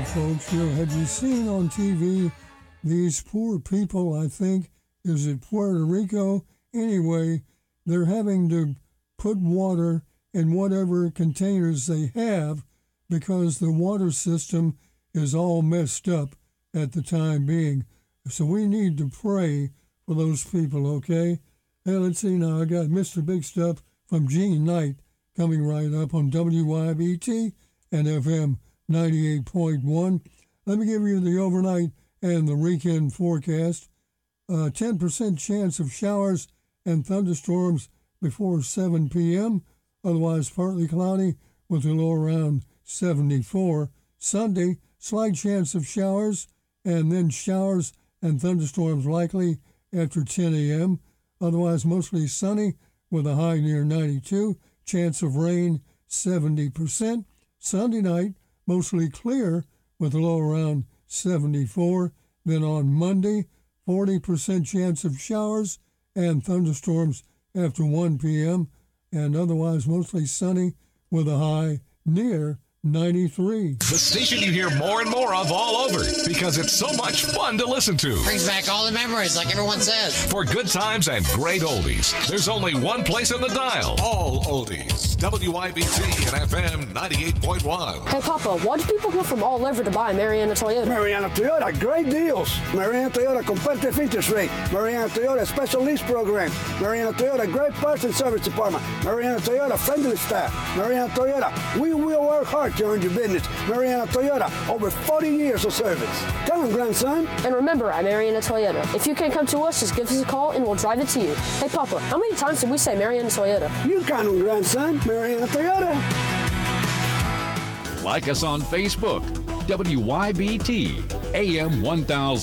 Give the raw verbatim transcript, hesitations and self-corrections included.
folks. You know, have you seen on T V these poor people, I think, is it Puerto Rico? Anyway, they're having to put water in whatever containers they have because the water system is all messed up at the time being. So we need to pray for those people, okay? Hey, let's see now. I got Mister Big Stuff from Gene Knight coming right up on W Y B T and F M ninety-eight point one. Let me give you the overnight and the weekend forecast. Uh, ten percent chance of showers and thunderstorms before seven p.m. Otherwise partly cloudy with a low around seventy-four. Sunday, slight chance of showers and then showers and thunderstorms likely after ten a.m. Otherwise mostly sunny with a high near ninety-two. Chance of rain seventy percent. Sunday night, mostly clear with a low around seventy-four. Then on Monday, forty percent chance of showers and thunderstorms after one p.m. and otherwise mostly sunny with a high near ninety-three. The station you hear more and more of all over because it's so much fun to listen to. Brings back all the memories, like everyone says. For good times and great oldies, there's only one place in the dial. All oldies. W I B T and F M ninety-eight point one. Hey, Papa, why do people go from all over to buy Mariana Toyota? Mariana Toyota, great deals. Mariana Toyota, competitive interest rate. Mariana Toyota, special lease program. Mariana Toyota, great parts and service department. Mariana Toyota, friendly staff. Mariana Toyota, we will work hard to earn your business. Mariana Toyota, over forty years of service. Come on, grandson. And remember, at Mariana Toyota, if you can't come to us, just give us a call and we'll drive it to you. Hey, Papa, how many times did we say Mariana Toyota? You count on, grandson. Mariana Toyota. Like us on Facebook, W Y B T, A M one thousand.